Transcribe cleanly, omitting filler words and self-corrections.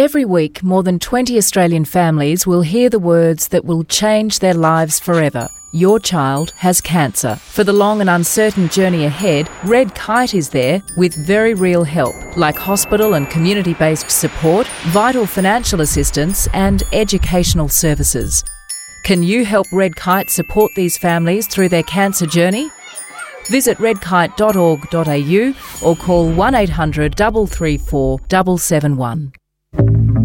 Every week, more than 20 Australian families will hear the words that will change their lives forever. Your child has cancer. For the long and uncertain journey ahead, Red Kite is there with very real help, like hospital and community-based support, vital financial assistance and educational services. Can you help Red Kite support these families through their cancer journey? Visit redkite.org.au or call 1800 334 771.